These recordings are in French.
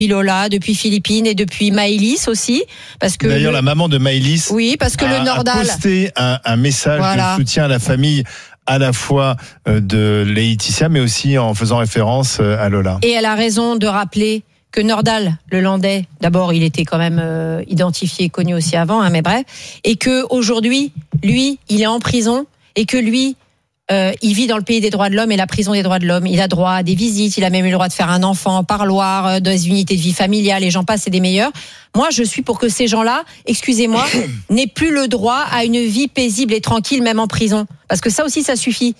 Lola, depuis Philippines et depuis Maëlys aussi, parce que d'ailleurs la maman de Maëlys, oui, parce que le Nordal a posté un message de soutien à la famille, à la fois de Laetitia, mais aussi en faisant référence à Lola. Et elle a raison de rappeler que Nordal, le Landais, d'abord il était quand même identifié, connu aussi avant, mais bref, et que aujourd'hui, lui, il est en prison et que lui, il vit dans le pays des droits de l'homme et la prison des droits de l'homme. Il a droit à des visites, il a même eu le droit de faire un enfant en parloir, des unités de vie familiale, et j'en passe, c'est des meilleurs. Moi, je suis pour que ces gens-là, excusez-moi, n'aient plus le droit à une vie paisible et tranquille, même en prison. Parce que ça aussi, ça suffit.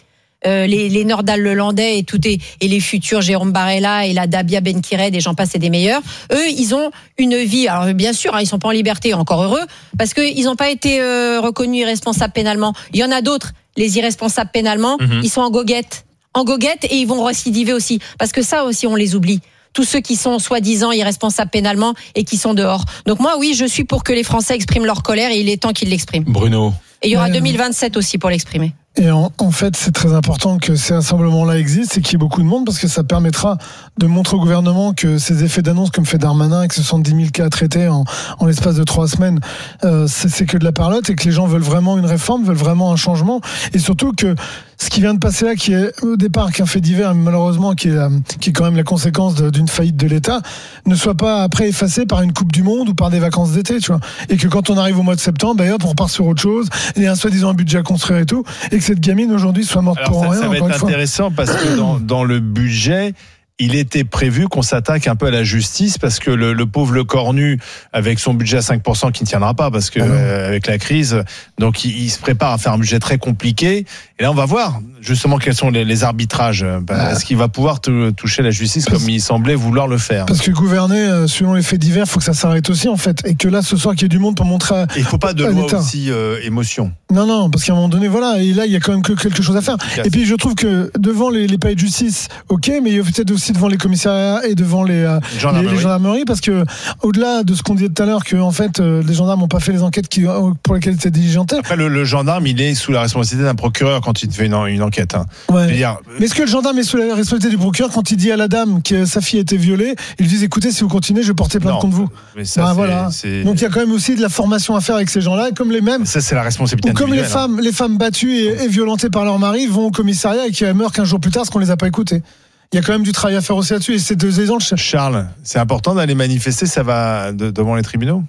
Les Nordal Lelandais et les futurs Jérôme Barella et la Dabia Benkired, et j'en passe, c'est des meilleurs. Eux, ils ont une vie. Alors bien sûr, ils sont pas en liberté, encore heureux, parce que ils n'ont pas été reconnus irresponsables pénalement. Il y en a d'autres, les irresponsables pénalement, ils sont en goguette, et ils vont récidiver aussi, parce que ça aussi on les oublie. Tous ceux qui sont soi-disant irresponsables pénalement et qui sont dehors. Donc moi, oui, je suis pour que les Français expriment leur colère, et il est temps qu'ils l'expriment. Bruno. Et il y aura 2027 aussi pour l'exprimer. Et en fait, c'est très important que ces rassemblements-là existent et qu'il y ait beaucoup de monde, parce que ça permettra de montrer au gouvernement que ces effets d'annonce, comme fait Darmanin, que 70 000 cas traités en l'espace de 3 semaines, c'est que de la parlotte, et que les gens veulent vraiment une réforme, veulent vraiment un changement. Et surtout que ce qui vient de passer là, qui est au départ qu'un fait divers, malheureusement, qui est quand même la conséquence d'une faillite de l'État, ne soit pas après effacé par une Coupe du Monde ou par des vacances d'été, tu vois. Et que quand on arrive au mois de septembre, d'ailleurs, on repart sur autre chose, il y a un soi-disant budget à construire et tout, et que cette gamine aujourd'hui soit morte pour rien. Ça va être intéressant parce que dans le budget, il était prévu qu'on s'attaque un peu à la justice, parce que le pauvre Le Cornu, avec son budget à 5% qui ne tiendra pas, parce que avec la crise, donc il se prépare à faire un budget très compliqué. Et là, on va voir justement quels sont les arbitrages. Est-ce qu'il va pouvoir toucher la justice comme il semblait vouloir le faire? Parce que gouverner, selon les faits divers, il faut que ça s'arrête aussi, en fait. Et que là, ce soir, qu'il y ait du monde pour montrer il ne faut pas de loi aussi émotion. Non, parce qu'à un moment donné, voilà, et là, il y a quand même quelque chose à faire. Et puis, je trouve que devant les palais de justice, ok, mais il y a peut-être aussi devant les commissariats et devant les gendarmeries, parce que au-delà de ce qu'on disait tout à l'heure, que en fait, les gendarmes n'ont pas fait les enquêtes pour lesquelles ils étaient diligentés. Après, le gendarme, il est sous la responsabilité d'un procureur quand il fait une enquête. Hein. Ouais. Mais est-ce que le gendarme est sous la responsabilité du procureur quand il dit à la dame que sa fille a été violée, ils lui disent écoutez, si vous continuez, je vais porter plainte contre vous. Mais ça, voilà. Donc il y a quand même aussi de la formation à faire avec ces gens-là, comme les mêmes. Ça, c'est la responsabilité. Ou comme les femmes battues et violentées par leur mari vont au commissariat et qui meurent 15 jours plus tard parce qu'on les a pas écoutées. Il y a quand même du travail à faire aussi là-dessus, et c'est 2 exemples. Charles, c'est important d'aller manifester, ça va devant les tribunaux?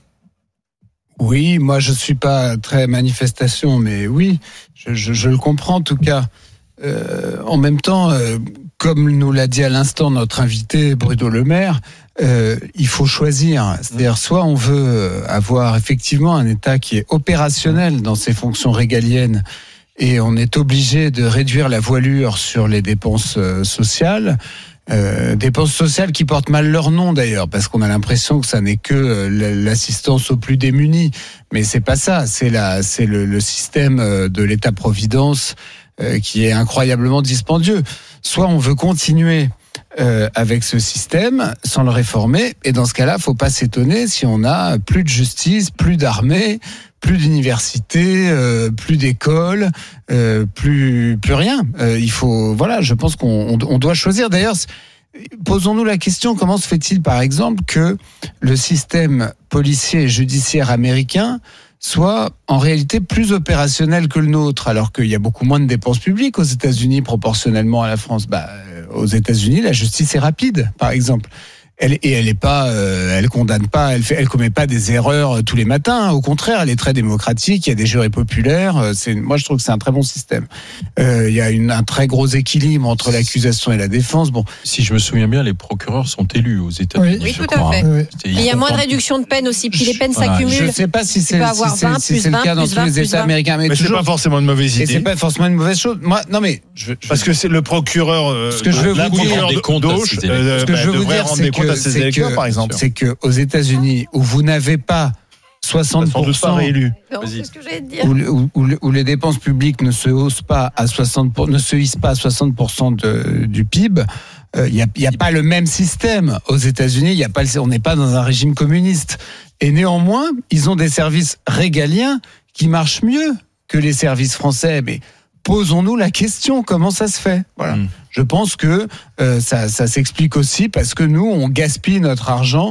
Oui, moi je suis pas très manifestation, mais oui, je le comprends en tout cas. En même temps, comme nous l'a dit à l'instant notre invité Bruno Le Maire, il faut choisir. C'est-à-dire, soit on veut avoir effectivement un État qui est opérationnel dans ses fonctions régaliennes, et on est obligé de réduire la voilure sur les dépenses sociales. Dépenses sociales qui portent mal leur nom d'ailleurs, parce qu'on a l'impression que ça n'est que l'assistance aux plus démunis, mais c'est pas ça. C'est le système de l'État-providence qui est incroyablement dispendieux. Soit on veut continuer avec ce système sans le réformer, et dans ce cas-là, faut pas s'étonner si on a plus de justice, plus d'armée, plus d'universités, plus d'écoles, plus rien. Il faut, voilà, je pense qu'on doit choisir. D'ailleurs, posons-nous la question, comment se fait-il, par exemple, que le système policier et judiciaire américain soit en réalité plus opérationnel que le nôtre, alors qu'il y a beaucoup moins de dépenses publiques aux États-Unis proportionnellement à la France. Aux États-Unis, la justice est rapide, par exemple. Elle est pas, elle condamne pas, elle commet pas des erreurs tous les matins. Au contraire, elle est très démocratique. Il y a des jurys populaires. Moi, je trouve que c'est un très bon système. Il y a un très gros équilibre entre l'accusation et la défense. Bon, si je me souviens bien, les procureurs sont élus aux États-Unis. Oui, tout à fait. Oui. Il y a moins de réduction de peine aussi. Puis les peines s'accumulent. Je ne sais pas si c'est le cas dans tous les États américains, mais c'est pas forcément une mauvaise idée. Et c'est pas forcément une mauvaise chose. Moi, non mais parce que c'est le procureur. Ce que je veux vous dire, ce que je veux vous dire, c'est que ces électeurs, par exemple, c'est que aux États-Unis, où vous n'avez pas 60% réélus, c'est ce que j'allais te dire, où les dépenses publiques ne se hissent pas à 60% du PIB. Il y a pas le même système aux États-Unis. On n'est pas dans un régime communiste. Et néanmoins, ils ont des services régaliens qui marchent mieux que les services français. Mais posons-nous la question, comment ça se fait ? Voilà. Je pense que ça s'explique aussi parce que nous, on gaspille notre argent